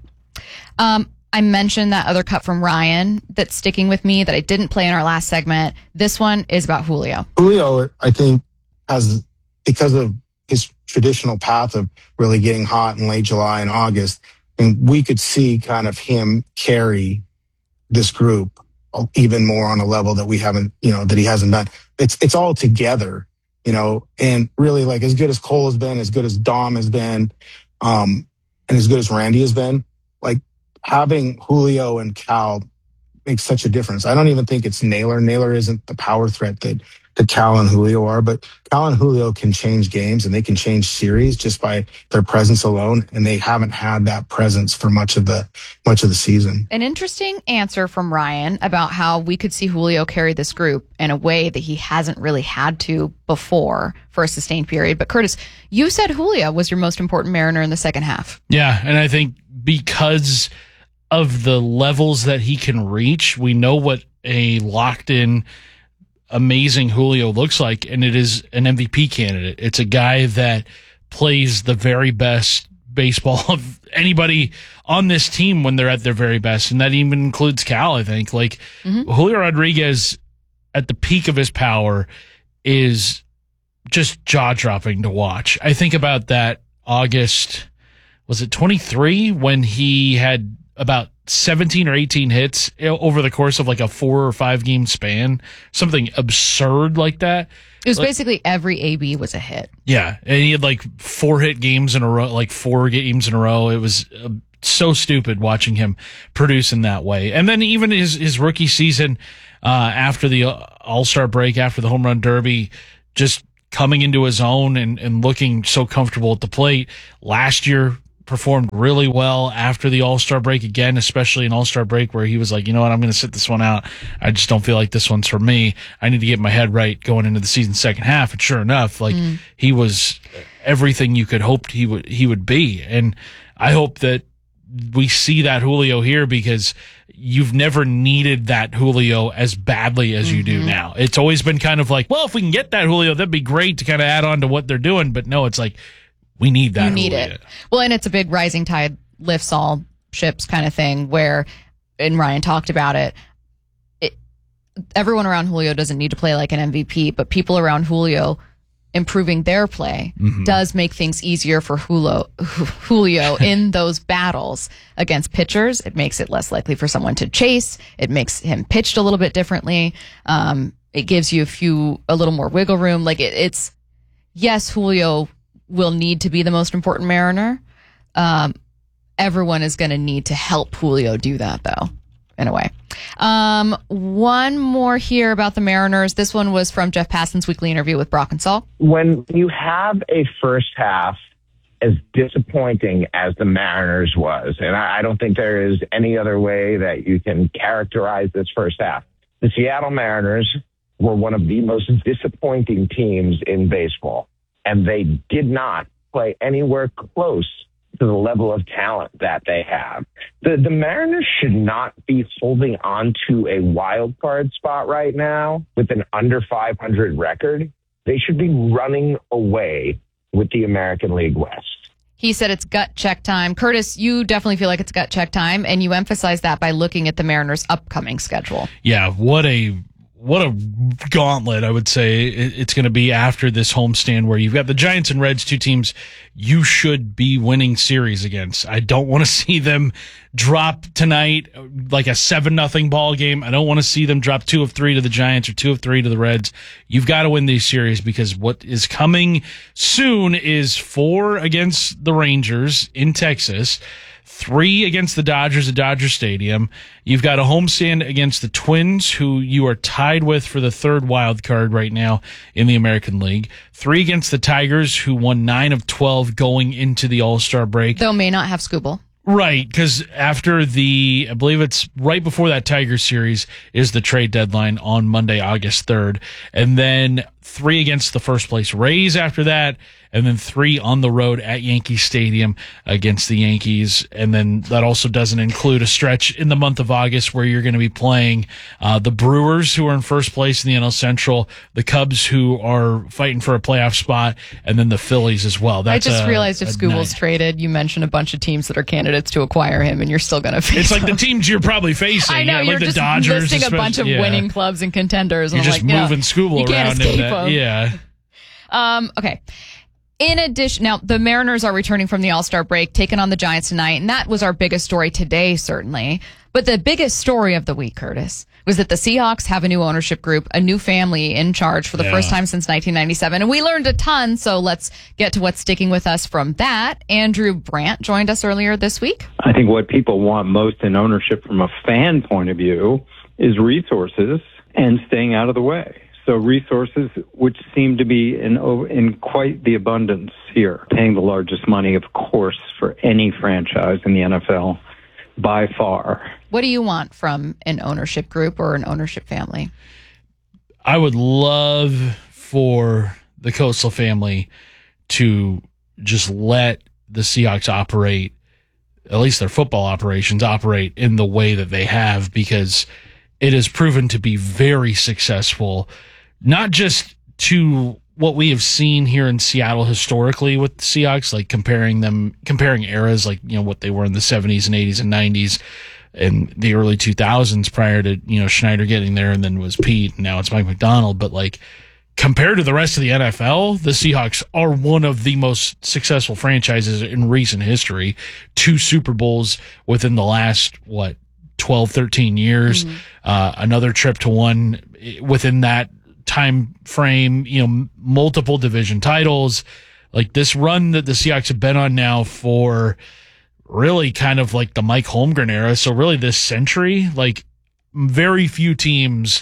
I mentioned that other cut from Ryan that's sticking with me that I didn't play in our last segment. This one is about Julio. Julio, I think, has, because of his traditional path of really getting hot in late July and August, and we could see kind of him carry this group even more on a level that we haven't, that he hasn't done. It's all together, and really, like, as good as Cole has been, as good as Dom has been, and as good as Randy has been, like, having Julio and Cal makes such a difference. I don't even think it's Naylor. Naylor isn't the power threat that Cal and Julio are, but Cal and Julio can change games and they can change series just by their presence alone. And they haven't had that presence for much of the season. An interesting answer from Ryan about how we could see Julio carry this group in a way that he hasn't really had to before for a sustained period. But Curtis, you said Julio was your most important Mariner in the second half. Yeah. And I think because of the levels that he can reach, we know what a locked in, amazing Julio looks like, and it is an MVP candidate. It's a guy that plays the very best baseball of anybody on this team when they're at their very best, and that even includes Cal, I think. Like, Julio Rodriguez at the peak of his power is just jaw-dropping to watch. I think about that August, was it 23, when he had about 17 or 18 hits over the course of like a 4 or 5 game span, something absurd like that. It was basically every AB was a hit. Yeah, and he had like 4 hit games in a row, like 4 games in a row. It was so stupid watching him produce in that way. And then even his rookie season, after the All-Star break, after the Home Run Derby, just coming into his own and looking so comfortable at the plate. Last year, performed really well after the All-Star break again, especially an All-Star break where he was like, you know what, I'm going to sit this one out. I just don't feel like this one's for me. I need to get my head right going into the season's second half. And sure enough, like he was everything you could hope he would be. And I hope that we see that Julio here, because you've never needed that Julio as badly as you do now. It's always been kind of like, well, if we can get that Julio, that'd be great to kind of add on to what they're doing. But no, it's like, we need that. You need it. Well, and it's a big rising tide lifts all ships kind of thing where, and Ryan talked about it, everyone around Julio doesn't need to play like an MVP, but people around Julio improving their play does make things easier for Julio in those battles against pitchers. It makes it less likely for someone to chase. It makes him pitched a little bit differently. It gives you a little more wiggle room. Like it's, yes, Julio will need to be the most important Mariner. Everyone is going to need to help Julio do that, though, in a way. One more here about the Mariners. This one was from Jeff Passan's weekly interview with Brock and Saul. When you have a first half as disappointing as the Mariners was, and I don't think there is any other way that you can characterize this first half, the Seattle Mariners were one of the most disappointing teams in baseball. And they did not play anywhere close to the level of talent that they have. The Mariners should not be holding on to a wild card spot right now with an under 500 record. They should be running away with the American League West. He said it's gut check time. Curtis, you definitely feel like it's gut check time, and you emphasize that by looking at the Mariners' upcoming schedule. Yeah, what a gauntlet, I would say, it's going to be after this homestand where you've got the Giants and Reds, two teams you should be winning series against. I don't want to see them drop tonight like a 7-0 ball game. I don't want to see them drop 2 of 3 to the Giants or 2 of 3 to the Reds. You've got to win these series, because what is coming soon is 4 against the Rangers in Texas, 3 against the Dodgers at Dodger Stadium. You've got a homestand against the Twins, who you are tied with for the 3rd wild card right now in the American League. 3 against the Tigers, who won 9 of 12 going into the All-Star break. Though may not have Skubal. Right, because after I believe it's right before that Tigers series is the trade deadline on Monday, August 3rd. And then 3 against the first place Rays after that, and then 3 on the road at Yankee Stadium against the Yankees. And then that also doesn't include a stretch in the month of August where you're going to be playing the Brewers, who are in first place in the NL Central, the Cubs, who are fighting for a playoff spot, and then the Phillies as well. I just realized if Skubal's traded, you mentioned a bunch of teams that are candidates to acquire him, and you're still going to face It's like them. the teams you're probably facing. I know, like you're the just Dodgers, listing a bunch of winning clubs and contenders. You're and just I'm like, moving Skubal you can't around. escape them. Yeah. Okay. In addition, now the Mariners are returning from the All-Star break, taking on the Giants tonight, and that was our biggest story today, certainly. But the biggest story of the week, Curtis, was that the Seahawks have a new ownership group, a new family in charge for the first time since 1997. And we learned a ton, so let's get to what's sticking with us from that. Andrew Brandt joined us earlier this week. I think what people want most in ownership from a fan point of view is resources and staying out of the way. So resources, which seem to be in quite the abundance here, paying the largest money, of course, for any franchise in the NFL by far. What do you want from an ownership group or an ownership family? I would love for the Coastal family to just let the Seahawks operate, at least their football operations, operate in the way that they have, because it has proven to be very successful. Not just to what we have seen here in Seattle historically with the Seahawks, like comparing eras, like, what they were in the 70s and 80s and 90s and the early 2000s prior to, Schneider getting there, and then was Pete, and now it's Mike Macdonald. But like, compared to the rest of the NFL, the Seahawks are one of the most successful franchises in recent history. 2 Super Bowls within the last, 12, 13 years. Another trip to one within that time frame, multiple division titles. Like, this run that the Seahawks have been on now for really kind of like the Mike Holmgren era. So really this century, like, very few teams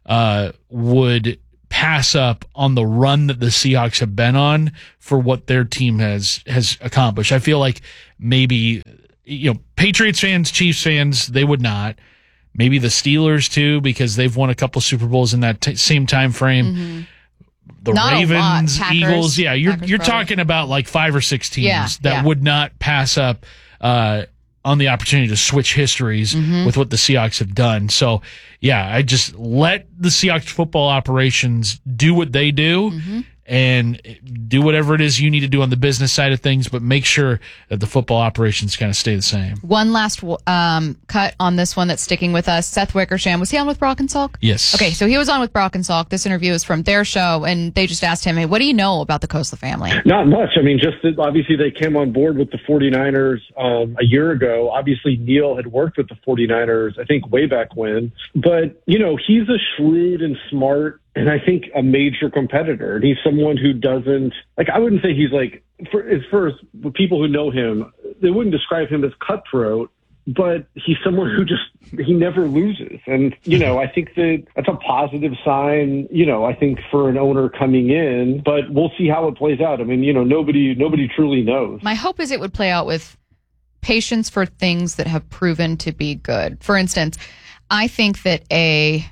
would pass up on the run that the Seahawks have been on for what their team has accomplished. I feel like maybe, Patriots fans, Chiefs fans, they would not. Maybe the Steelers too, because they've won a couple Super Bowls in that same time frame. The Not Ravens, Packers, Eagles, you're probably. talking about like 5 or 6 teams that Yeah. would not pass up on the opportunity to switch histories with what the Seahawks have done. So, I just let the Seahawks football operations do what they do and do whatever it is you need to do on the business side of things, but make sure that the football operations kind of stay the same. One last cut on this one that's sticking with us. Seth Wickersham, was he on with Brock and Salk? Yes. Okay, so he was on with Brock and Salk. This interview is from their show, and they just asked him, hey, what do you know about the Kosla family? Not much. I mean, just that obviously they came on board with the 49ers a year ago. Obviously, Neil had worked with the 49ers, I think, way back when. But, he's a shrewd and smart, and I think a major competitor. And he's someone who doesn't, I wouldn't say he's as far as people who know him, they wouldn't describe him as cutthroat, but he's someone who he never loses. And, I think that's a positive sign, I think for an owner coming in, but we'll see how it plays out. I mean, nobody truly knows. My hope is it would play out with patience for things that have proven to be good. For instance, I think that a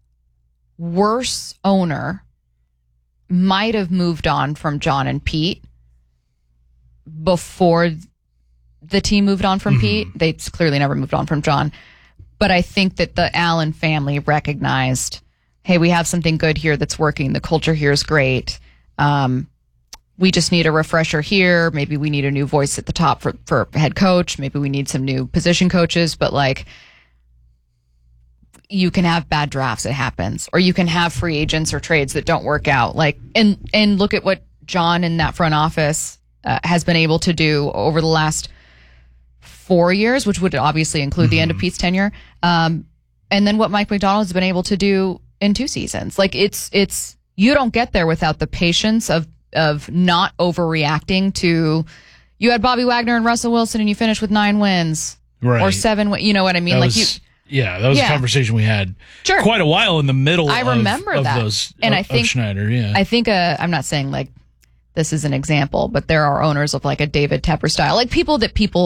worse owner might have moved on from John and Pete before the team moved on from Pete. They clearly never moved on from John. But I think that the Allen family recognized, hey, we have something good here that's working. The culture here is great. We just need a refresher here. Maybe we need a new voice at the top for head coach. Maybe we need some new position coaches. But you can have bad drafts. It happens. Or you can have free agents or trades that don't work out. And look at what John in that front office has been able to do over the last 4 years, which would obviously include the end of Pete's tenure. And then what Mike Macdonald has been able to do in 2 seasons. It's you don't get there without the patience of not overreacting to, you had Bobby Wagner and Russell Wilson and you finished with 9 wins or 7 you know what I mean? That was a conversation we had quite a while in the middle I remember of that. those and of I think Schneider. I think I'm not saying this is an example, but there are owners of a David Tepper style, people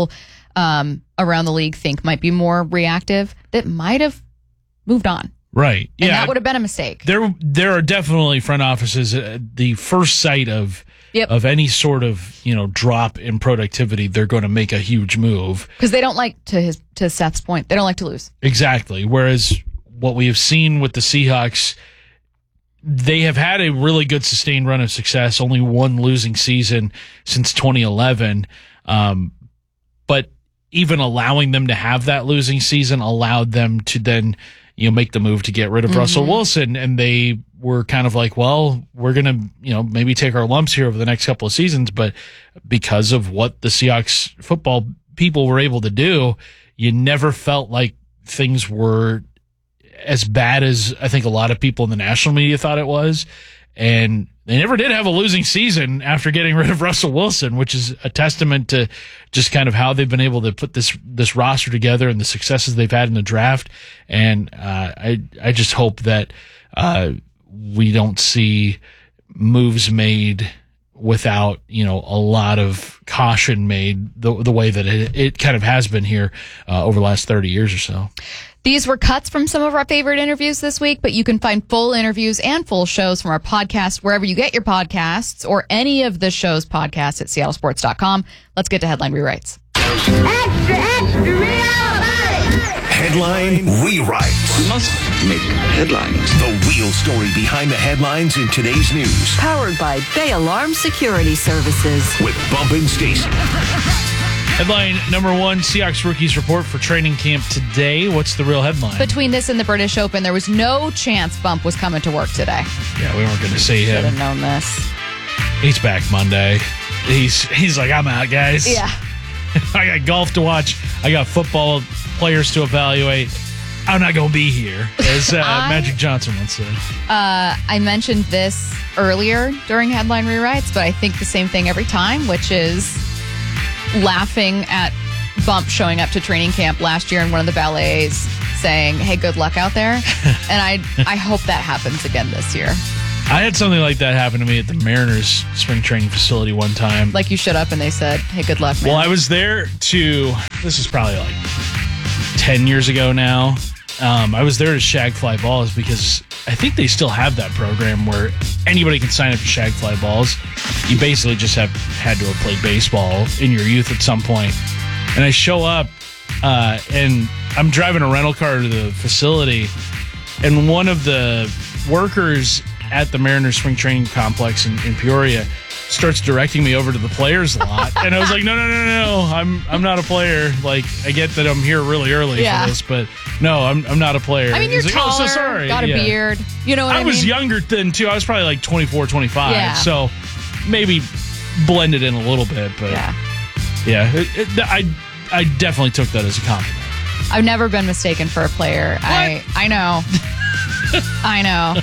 around the league think might be more reactive that might have moved on. Right. And that would have been a mistake. There are definitely front offices, the first sight of any sort of, drop in productivity, they're going to make a huge move. Because they don't like, to Seth's point, they don't like to lose. Exactly. Whereas what we have seen with the Seahawks, they have had a really good sustained run of success, only 1 losing season since 2011. But even allowing them to have that losing season allowed them to then, make the move to get rid of Russell Wilson. And they were kind of like, well, we're going to, maybe take our lumps here over the next couple of seasons. But because of what the Seahawks football people were able to do, you never felt like things were as bad as I think a lot of people in the national media thought it was. And they never did have a losing season after getting rid of Russell Wilson, which is a testament to just kind of how they've been able to put this roster together and the successes they've had in the draft. And I just hope that we don't see moves made without, a lot of caution made the way that it kind of has been here over the last 30 years or so. These were cuts from some of our favorite interviews this week, but you can find full interviews and full shows from our podcast wherever you get your podcasts or any of the show's podcasts at seattlesports.com. Let's get to Headline Rewrites. Headline Rewrites. Must make headlines. The real story behind the headlines in today's news. Powered by Bay Alarm Security Services. With Bump and Stacy. Headline number one, Seahawks rookies report for training camp today. What's the real headline? Between this and the British Open, there was no chance Bump was coming to work today. Yeah, we weren't going to see him. Should have known this. He's back Monday. He's like, I'm out, guys. Yeah. I got golf to watch. I got football players to evaluate. I'm not going to be here, as Magic Johnson once said. I mentioned this earlier during headline rewrites, but I think the same thing every time, which is laughing at Bump showing up to training camp last year in one of the ballets saying, hey, good luck out there. And I hope that happens again this year. I had something like that happen to me at the Mariners spring training facility one time. Like you showed up and they said, hey, good luck, man. Well, I was there this is probably like 10 years ago now. I was there to shag fly balls because I think they still have that program where anybody can sign up for shag fly balls. You basically just had to have played baseball in your youth at some point. And I show up and I'm driving a rental car to the facility, and one of the workers at the Mariners spring training complex in Peoria starts directing me over to the players lot. And I was like, no, I'm not a player. Like, I get that I'm here really early for this, but no, I'm not a player. I mean, you're like, taller, so sorry. got a beard. You know what I mean? I was younger then, too. I was probably like 24, 25. Yeah. So maybe blended in a little bit, but I definitely took that as a compliment. I've never been mistaken for a player. What? I know. I know.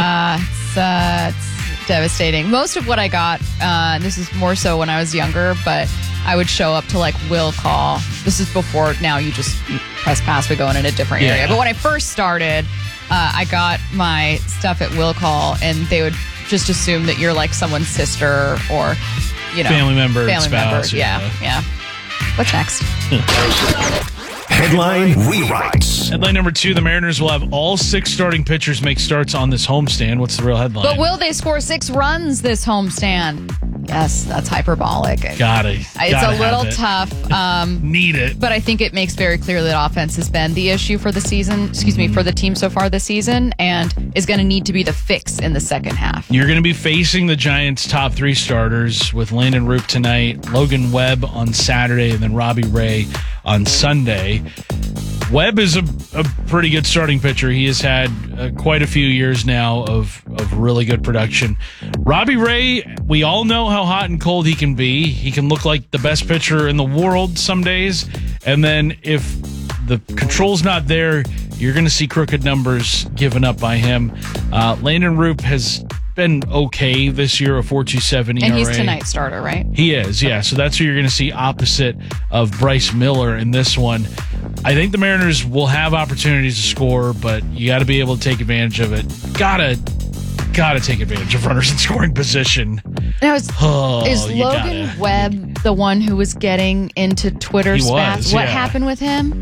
It's devastating. Most of what I got, this is more so when I was younger, but I would show up to like will call. This is before, now you press pass, we go in a different area. But when I first started, I got my stuff at will call, and they would just assume that you're like someone's sister or, family member, spouse. Yeah. What's next? Headline rewrites. Headline number two, the Mariners will have all 6 starting pitchers make starts on this homestand. What's the real headline? But will they score 6 runs this homestand? Yes, that's hyperbolic. It's a little tough. Need it. But I think it makes very clear that offense has been the issue for the season, for the team so far this season, and is going to need to be the fix in the second half. You're going to be facing the Giants' top 3 starters with Landon Roop tonight, Logan Webb on Saturday, and then Robbie Ray on Sunday. Webb is a pretty good starting pitcher. He has had quite a few years now of really good production. Robbie Ray, we all know how hot and cold he can be. He can look like the best pitcher in the world some days. And then if the control's not there, you're going to see crooked numbers given up by him. Landon Roop has been okay this year, a 4.27 ERA. And he's tonight's starter, right? He is, yeah. So that's who you're going to see opposite of Bryce Miller in this one. I think the Mariners will have opportunities to score, but you got to be able to take advantage of it. Gotta take advantage of runners in scoring position. Now, is Logan Webb the one who was getting into Twitter spats? What happened with him?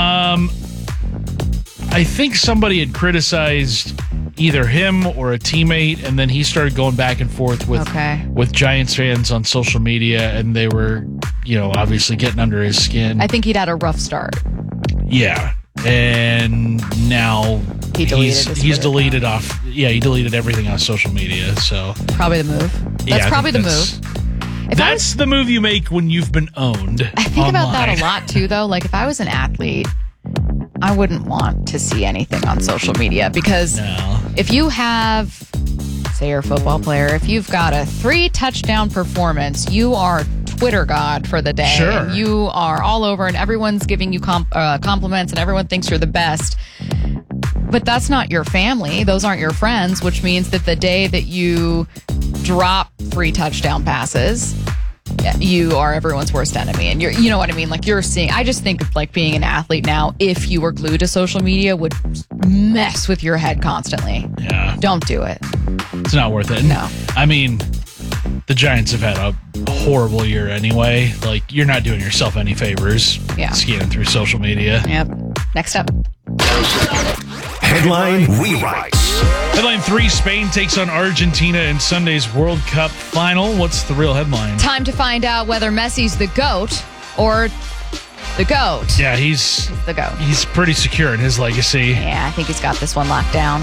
I think somebody had criticized either him or a teammate, and then he started going back and forth with Giants fans on social media, and they were, obviously getting under his skin. I think he'd had a rough start. Yeah. And now he deleted everything on social media. So probably the move. That's probably the move. That's the move you make when you've been owned. I think about that a lot too, though. Like if I was an athlete, I wouldn't want to see anything on social media because if you have, say you're a football player, if you've got a 3-touchdown performance, you are Twitter god for the day. Sure. And you are all over and everyone's giving you compliments and everyone thinks you're the best. But that's not your family. Those aren't your friends, which means that the day that you drop 3 touchdown passes, you are everyone's worst enemy. And you know what I mean? Like I just think of like being an athlete now, if you were glued to social media, would mess with your head constantly. Yeah. Don't do it. It's not worth it. No. I mean, the Giants have had a horrible year anyway. Like, you're not doing yourself any favors scanning through social media. Yep. Next up. Headline rewrites. Headline 3, Spain takes on Argentina in Sunday's World Cup final. What's the real headline? Time to find out whether Messi's the GOAT or the GOAT. Yeah, he's the GOAT. He's pretty secure in his legacy. Yeah, I think he's got this one locked down.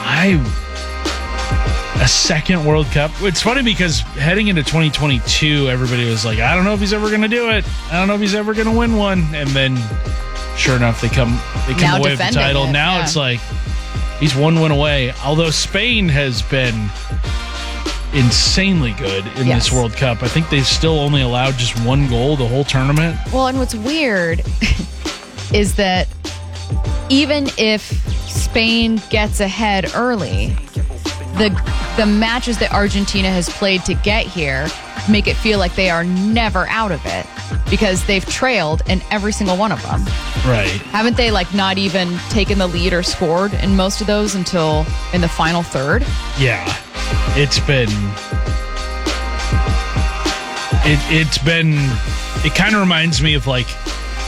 A second World Cup. It's funny because heading into 2022, everybody was like, I don't know if he's ever going to do it. I don't know if he's ever going to win one. And then, sure enough, they come away with the title. Now it's like he's one win away. Although Spain has been insanely good in this World Cup. I think they've still only allowed just one goal the whole tournament. Well, and what's weird is that even if Spain gets ahead early, the matches that Argentina has played to get here make it feel like they are never out of it because they've trailed in every single one of them. Right. Haven't they not even taken the lead or scored in most of those until in the final third? Yeah. It kind of reminds me of